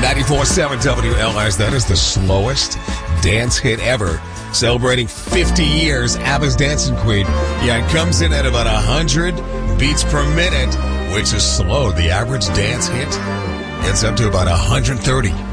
94.7 WLS. That is the slowest dance hit ever. Celebrating 50 years, ABBA's Dancing Queen. Yeah, it comes in at about 100 beats per minute, which is slow. The average dance hit gets up to about 130.